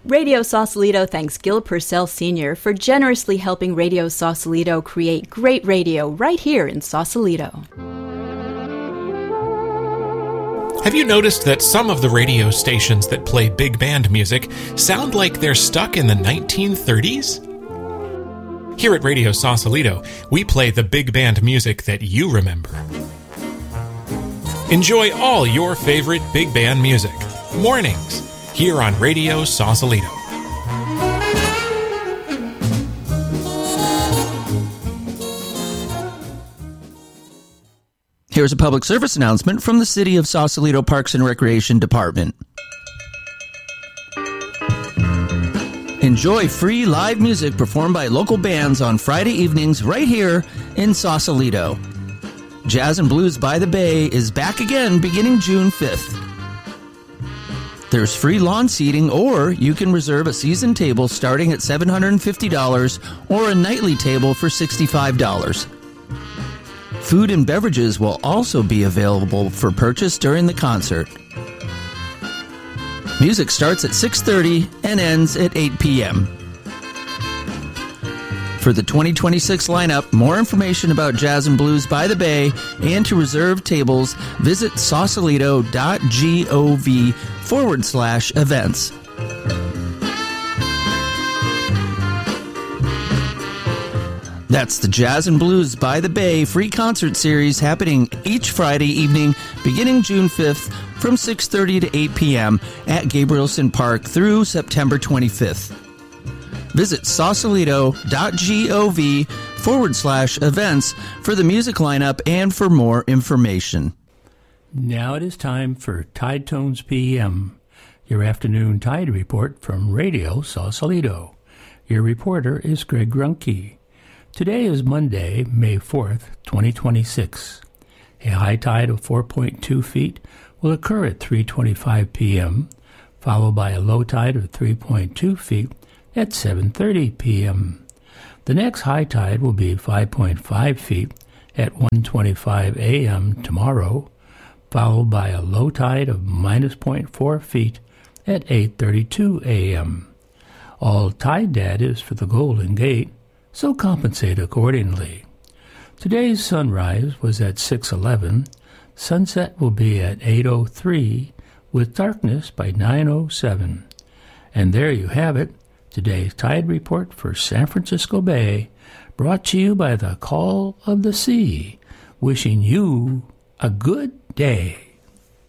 Radio Sausalito thanks Gil Purcell Sr. for generously helping Radio Sausalito create great radio right here in Sausalito. Have you noticed that some of the radio stations that play big band music sound like they're stuck in the 1930s? Here at Radio Sausalito, we play the big band music that you remember. Enjoy all your favorite big band music, mornings, here on Radio Sausalito. Here's a public service announcement from the City of Sausalito Parks and Recreation Department. Enjoy free live music performed by local bands on Friday evenings right here in Sausalito. Jazz and Blues by the Bay is back again beginning June 5th. There's free lawn seating, or you can reserve a season table starting at $750 or a nightly table for $65. Food and beverages will also be available for purchase during the concert. Music starts at 6:30 and ends at 8 p.m. For the 2026 lineup, more information about Jazz and Blues by the Bay and to reserve tables, visit sausalito.gov/events. That's the Jazz and Blues by the Bay free concert series happening each Friday evening beginning June 5th from 6:30 to 8 p.m. at Gabrielson Park through September 25th. Visit sausalito.gov/events for the music lineup and for more information. Now it is time for Tide Tones PM, your afternoon tide report from Radio Sausalito. Your reporter is Greg Grunke. Today is Monday, May 4th, 2026. A high tide of 4.2 feet will occur at 3:25 p.m., followed by a low tide of 3.2 feet at 7:30 p.m. The next high tide will be 5.5 feet at 1:25 a.m. tomorrow, followed by a low tide of minus 0.4 feet at 8:32 a.m. All tide data is for the Golden Gate, so compensate accordingly. Today's sunrise was at 6:11. Sunset will be at 8:03, with darkness by 9:07. And there you have it, today's tide report for San Francisco Bay, brought to you by the Call of the Sea, wishing you a good day.